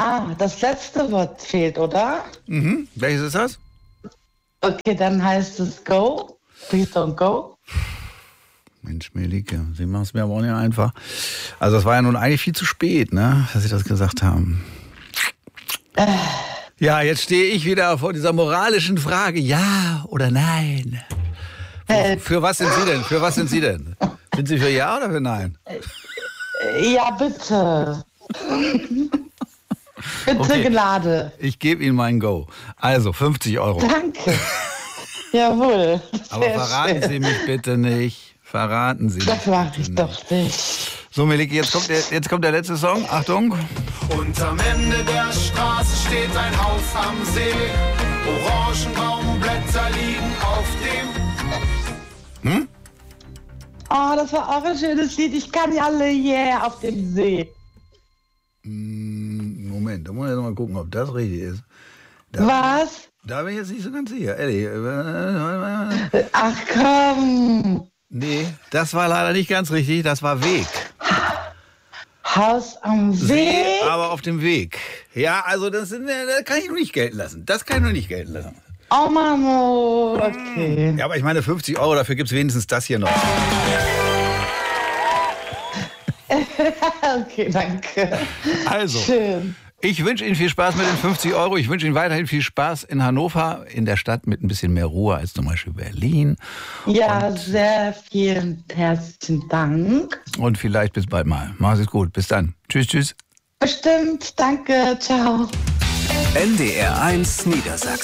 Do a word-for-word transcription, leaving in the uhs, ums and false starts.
Ah, das letzte Wort fehlt, oder? Mhm. Welches ist das? Okay, dann heißt es go. Please don't go. Mensch, Melike, Sie machen es mir aber auch nicht einfach. Also das war ja nun eigentlich viel zu spät, ne, dass Sie das gesagt haben. Äh. Ja, jetzt stehe ich wieder vor dieser moralischen Frage, ja oder nein. Für, für was sind Sie denn? Für was sind Sie denn? Sind Sie für ja oder für nein? Ja, bitte. Bitte, okay. Gnade. Ich gebe Ihnen mein Go. Also fünfzig Euro. Danke. Jawohl. Aber verraten schön. Sie mich bitte nicht. Verraten Sie mich. Das mache ich nicht. Doch nicht. So, Melike, jetzt kommt, der, jetzt kommt der letzte Song. Achtung. Und am Ende der Straße steht ein Haus am See. Orangenbaumblätter liegen auf dem... Hm? Oh, das war auch ein schönes Lied. Ich kann ja alle yeah auf dem See. Moment, da muss ich noch mal gucken, ob das richtig ist. Da, Was? Da bin ich jetzt nicht so ganz sicher. Ehrlich. Ach komm. Nee, das war leider nicht ganz richtig. Das war Weg. Haus am See? See, aber auf dem Weg. Ja, also das, das kann ich nur nicht gelten lassen. Das kann ich nur nicht gelten lassen. Oh Mann, oh, okay. Ja, aber ich meine fünfzig Euro, dafür gibt es wenigstens das hier noch. Okay, danke. Also, schön. Ich wünsche Ihnen viel Spaß mit den fünfzig Euro. Ich wünsche Ihnen weiterhin viel Spaß in Hannover, in der Stadt mit ein bisschen mehr Ruhe als zum Beispiel Berlin. Ja, und, sehr vielen herzlichen Dank. Und vielleicht bis bald mal. Machen Sie es gut. Bis dann. Tschüss, tschüss. Bestimmt. Danke. Ciao. N D R eins Niedersachsen.